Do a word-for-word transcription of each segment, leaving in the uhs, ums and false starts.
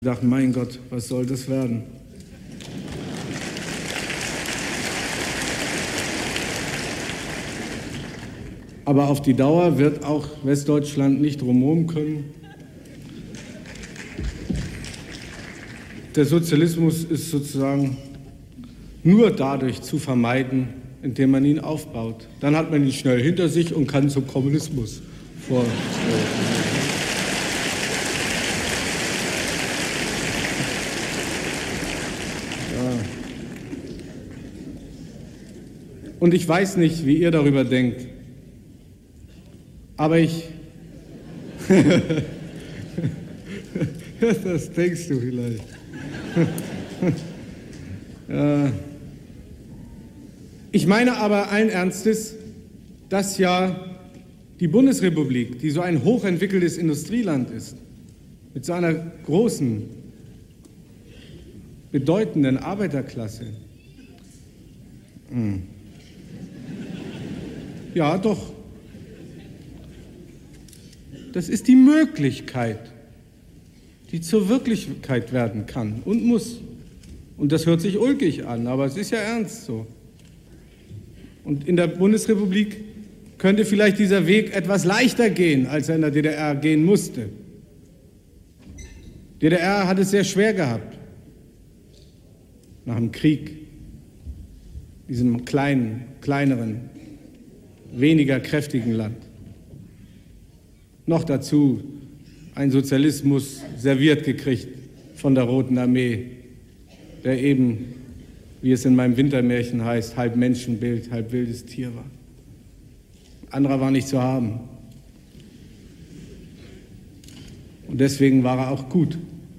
Ich dachte, mein Gott, was soll das werden? Aber auf die Dauer wird auch Westdeutschland nicht drumherum können. Der Sozialismus ist sozusagen nur dadurch zu vermeiden, indem man ihn aufbaut. Dann hat man ihn schnell hinter sich und kann zum Kommunismus vorstellen. Und ich weiß nicht, wie ihr darüber denkt, aber ich... Das denkst du vielleicht. Ja. Ich meine aber allen Ernstes, dass ja die Bundesrepublik, die so ein hochentwickeltes Industrieland ist, mit so einer großen, bedeutenden Arbeiterklasse, hm. Ja, doch. Das ist die Möglichkeit, die zur Wirklichkeit werden kann und muss. Und das hört sich ulkig an, aber es ist ja ernst so. Und in der Bundesrepublik könnte vielleicht dieser Weg etwas leichter gehen, als er in der D D R gehen musste. Die D D R hat es sehr schwer gehabt. Nach dem Krieg. Diesem kleinen, kleineren, weniger kräftigen Land. Noch dazu ein Sozialismus serviert gekriegt von der Roten Armee, der eben, wie es in meinem Wintermärchen heißt, halb Menschenbild, halb wildes Tier war. Anderer war nicht zu haben. Und deswegen war er auch gut.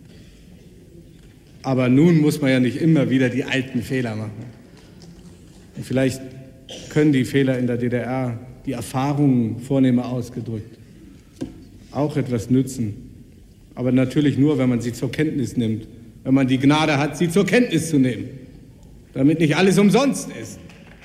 Aber nun muss man ja nicht immer wieder die alten Fehler machen. Und vielleicht können die Fehler in der D D R, die Erfahrungen vornehmer ausgedrückt, auch etwas nützen. Aber natürlich nur, wenn man sie zur Kenntnis nimmt. Wenn man die Gnade hat, sie zur Kenntnis zu nehmen. Damit nicht alles umsonst ist.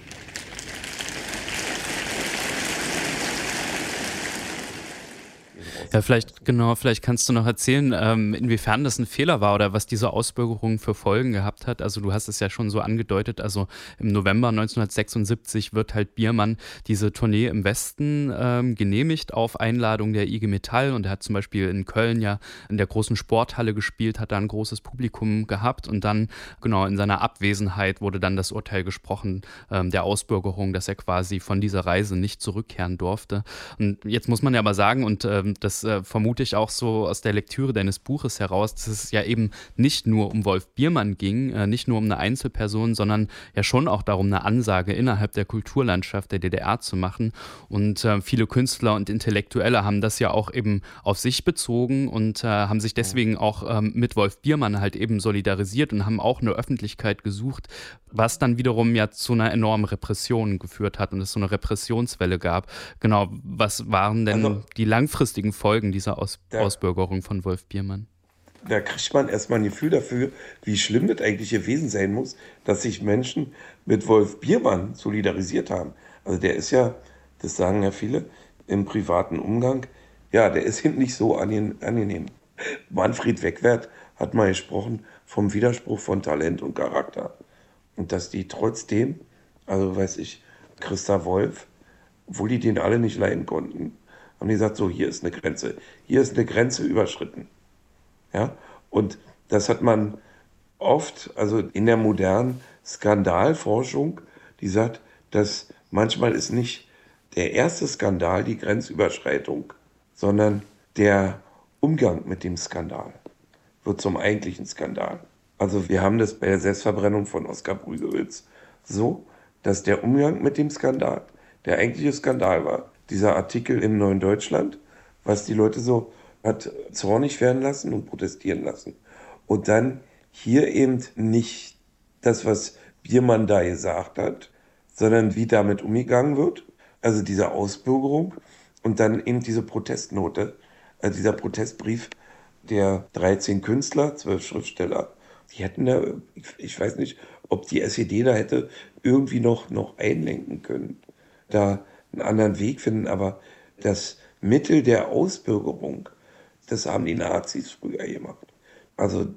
Ja, vielleicht, genau, vielleicht kannst du noch erzählen, ähm, inwiefern das ein Fehler war oder was diese Ausbürgerung für Folgen gehabt hat. Also du hast es ja schon so angedeutet, also im November neunzehnhundertsechsundsiebzig wird halt Biermann diese Tournee im Westen ähm, genehmigt auf Einladung der I G Metall, und er hat zum Beispiel in Köln ja in der großen Sporthalle gespielt, hat da ein großes Publikum gehabt, und dann, genau, in seiner Abwesenheit wurde dann das Urteil gesprochen, ähm, der Ausbürgerung, dass er quasi von dieser Reise nicht zurückkehren durfte. Und jetzt muss man ja aber sagen, und ähm, das äh, vermute ich auch so aus der Lektüre deines Buches heraus, dass es ja eben nicht nur um Wolf Biermann ging, äh, nicht nur um eine Einzelperson, sondern ja schon auch darum, eine Ansage innerhalb der Kulturlandschaft der D D R zu machen. Und äh, viele Künstler und Intellektuelle haben das ja auch eben auf sich bezogen und äh, haben sich deswegen auch ähm, mit Wolf Biermann halt eben solidarisiert und haben auch eine Öffentlichkeit gesucht, was dann wiederum ja zu einer enormen Repression geführt hat und es so eine Repressionswelle gab. Genau, was waren denn also, die langfristigen Folgen dieser Aus- da, Ausbürgerung von Wolf Biermann? Da kriegt man erstmal ein Gefühl dafür, wie schlimm das eigentlich gewesen sein muss, dass sich Menschen mit Wolf Biermann solidarisiert haben. Also der ist ja, das sagen ja viele, im privaten Umgang, ja, der ist nicht so angenehm. Manfred Wegwert hat mal gesprochen vom Widerspruch von Talent und Charakter. Und dass die trotzdem, also weiß ich, Christa Wolf, obwohl die den alle nicht leiden konnten, haben die gesagt, so, hier ist eine Grenze. Hier ist eine Grenze überschritten. Ja? Und das hat man oft, also in der modernen Skandalforschung, die sagt, dass manchmal ist nicht der erste Skandal die Grenzüberschreitung, sondern der Umgang mit dem Skandal wird zum eigentlichen Skandal. Also wir haben das bei der Selbstverbrennung von Oskar Brügewitz so, dass der Umgang mit dem Skandal der eigentliche Skandal war. Dieser Artikel im Neuen Deutschland, was die Leute so hat zornig werden lassen und protestieren lassen. Und dann hier eben nicht das, was Biermann da gesagt hat, sondern wie damit umgegangen wird. Also diese Ausbürgerung und dann eben diese Protestnote, also dieser Protestbrief der dreizehn Künstler, zwölf Schriftsteller. Die hätten da, ich weiß nicht, ob die S E D da hätte irgendwie noch, noch einlenken können, da einen anderen Weg finden, aber das Mittel der Ausbürgerung, das haben die Nazis früher gemacht. Also